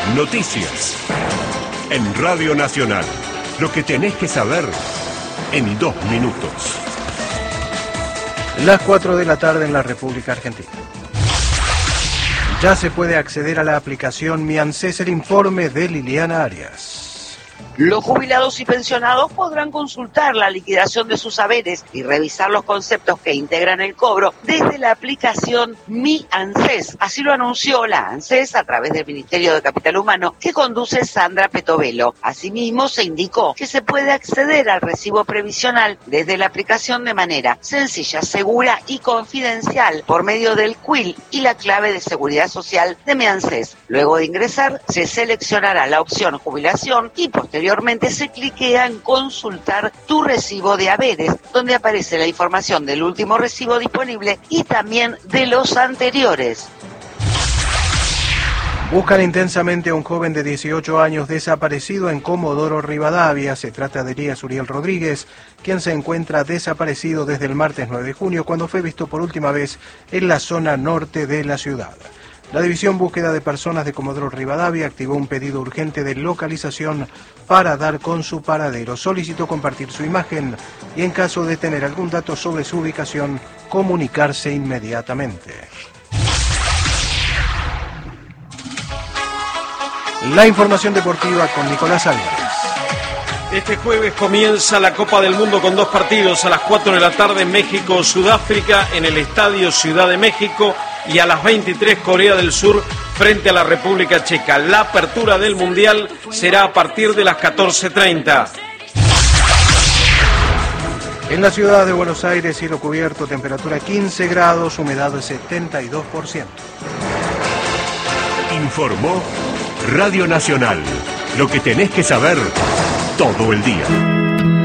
Noticias. En Radio Nacional. Lo que tenés que saber en 2 minutos. Las 4 de la tarde en la República Argentina. Ya se puede acceder a la aplicación Mi ANSES, el informe de Liliana Arias. Los jubilados y pensionados podrán consultar la liquidación de sus haberes y revisar los conceptos que integran el cobro desde la aplicación Mi ANSES. Así lo anunció la ANSES a través del Ministerio de Capital Humano que conduce Sandra Petovelo. Asimismo, se indicó que se puede acceder al recibo previsional desde la aplicación de manera sencilla, segura y confidencial por medio del CUIL y la clave de seguridad social de Mi ANSES. Luego de ingresar, se seleccionará la opción jubilación y posteriormente se cliquea en consultar tu recibo de haberes, donde aparece la información del último recibo disponible y también de los anteriores. Buscan intensamente a un joven de 18 años desaparecido en Comodoro Rivadavia. Se trata de Elías Uriel Rodríguez, quien se encuentra desaparecido desde el martes 9 de junio, cuando fue visto por última vez en la zona norte de la ciudad. La División Búsqueda de Personas de Comodoro Rivadavia activó un pedido urgente de localización para dar con su paradero. Solicitó compartir su imagen y, en caso de tener algún dato sobre su ubicación, comunicarse inmediatamente. La información deportiva con Nicolás Álvarez. Este jueves comienza la Copa del Mundo con 2 partidos a las 4 de la tarde, México-Sudáfrica en el Estadio Ciudad de México, y a las 23 Corea del Sur frente a la República Checa. La apertura del Mundial será a partir de las 14:30. En la ciudad de Buenos Aires, cielo cubierto, temperatura 15 grados, humedad de 72%. Informó Radio Nacional. Lo que tenés que saber todo el día.